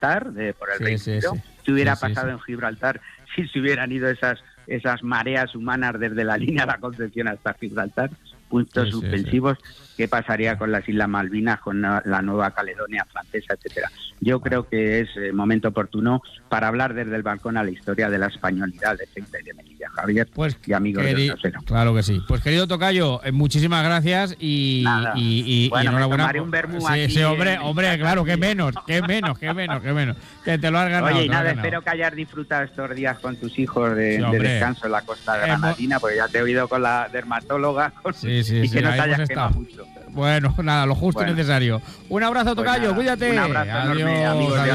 Gibraltar, por el Reino Unido. ¿Qué hubiera pasado en Gibraltar si se hubieran ido esas mareas humanas desde la línea de la Concepción hasta Gibraltar? Puntos suspensivos. ¿Qué pasaría con las Islas Malvinas, con la Nueva Caledonia francesa, etcétera? Yo creo que es momento oportuno para hablar desde el balcón a la historia de la españolidad de Ceuta y de Melilla, Javier, y amigos del Rosero. Claro que sí. Pues querido tocayo, muchísimas gracias y bueno, enhorabuena. me tomaré un vermú aquí. Sí, hombre, claro, que menos. Que te lo has ganado. Oye, y nada, espero que hayas disfrutado estos días con tus hijos de descanso en la costa granadina, porque ya te he oído con la dermatóloga y que no te hayas quemado mucho. Bueno, nada, lo justo y necesario. Un abrazo, tocayo, cuídate. Un abrazo enorme, amigos.